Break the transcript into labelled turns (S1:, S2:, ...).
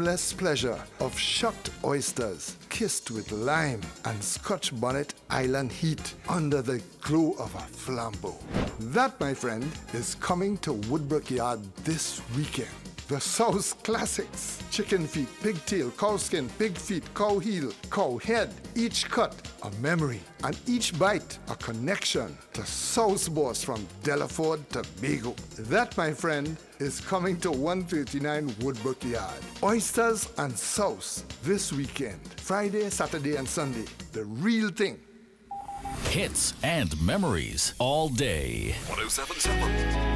S1: bottomless pleasure of shucked oysters kissed with lime and Scotch bonnet island heat under the glow of a flambeau. That, my friend, is coming to Woodbrook Yard this weekend. The South Classics. Chicken feet, pigtail, cow skin, pig feet, cow heel, cow head. Each cut a memory and each bite a connection to South Boss from Delaford to Tobago. That, my friend, is coming to 139 Woodbrook Yard. Oysters and sauce this weekend. Friday, Saturday and Sunday. The real thing.
S2: Hits and memories all day.
S3: 1077.